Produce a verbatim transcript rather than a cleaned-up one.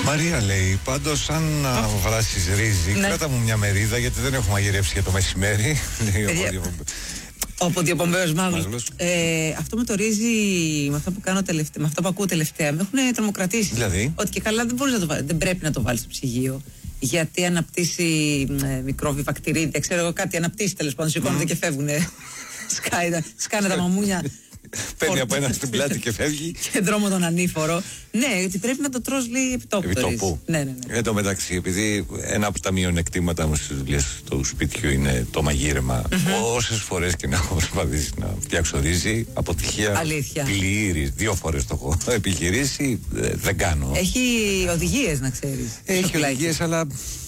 Μαρία λέει, πάντως αν βράσεις ρύζι, ναι. κράτα μου μια μερίδα γιατί δεν έχω μαγειρεύσει για το μεσημέρι. Ο Ποδιοπομπαίος Μάγλος. Ε, αυτό με το ρύζι, με αυτό που κάνω τελευταία, με αυτό που ακούω τελευταία, με έχουν τρομοκρατήσει. Δηλαδή. Ότι και καλά δεν μπορείς να το βάλεις, δεν πρέπει να το βάλεις στο ψυγείο. Γιατί αναπτύσσει ε, μικρόβια, βακτηρίδια, ξέρω εγώ κάτι, αναπτύσσει τέλος πάντων, σηκώνονται mm. και φεύγουνε. Σκάνε τα μαμούνια. Παίρνει από ένα στην πλάτη και φεύγει. Και δρόμο τον ανήφορο. Ναι, ότι πρέπει να το τρως λέει επιτόπου. Επιτόπου. Ναι, ναι, ναι. Εν τω μεταξύ, επειδή ένα από τα μειονεκτήματα μου στις δουλειές του σπιτιού είναι το μαγείρεμα, mm-hmm. όσες φορές και να έχω προσπαθήσει να φτιάξω ρύζι, αποτυχία πλήρης. Δύο φορές το έχω επιχειρήσει, δεν κάνω. Έχει οδηγίες να ξέρεις. Έχει οδηγίες, αλλά